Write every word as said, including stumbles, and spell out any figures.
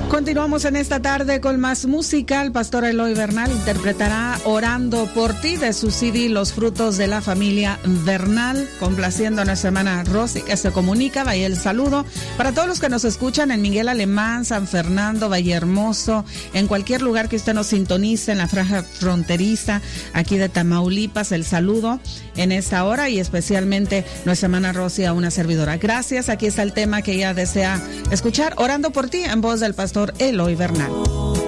Continuamos en esta tarde con más música. El pastor Eloy Bernal interpretará Orando por ti de su C D Los frutos de la familia Bernal, complaciendo a nuestra hermana Rosy que se comunica. Vaya el saludo para todos los que nos escuchan en Miguel Alemán, San Fernando, Valle Hermoso, en cualquier lugar que usted nos sintonice en la franja fronteriza aquí de Tamaulipas. El saludo en esta hora y especialmente nuestra hermana Rosy a una servidora. Gracias. Aquí está el tema que ella desea escuchar, Orando por ti, en voz del pastor Eloy Bernal.